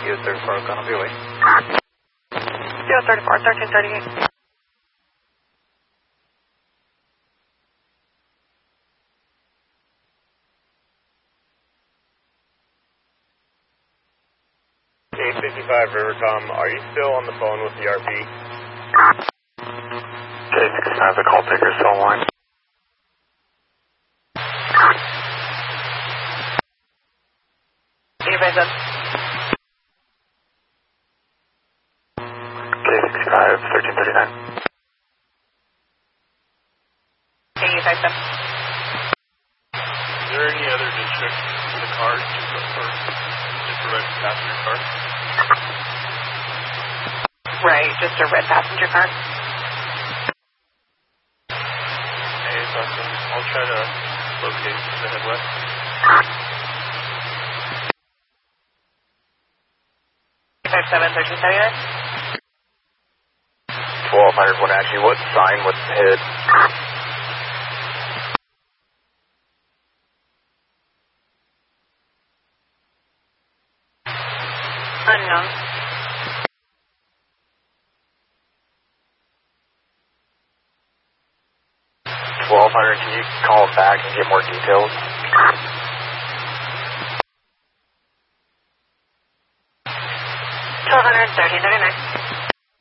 CO34, gonna be away. CO34, 1338. K55 Rivercom, are you still on the phone with the RP? K65, the call taker still online. K65, 1339. K57. Is there any other district in the car just a red passenger car? Right, just a red passenger car. Hey, it's awesome. I'll try to locate the head west. 57, 1379. 1200, what actually, what sign, what's the head? Unknown. Can you call back and get more details? 1239.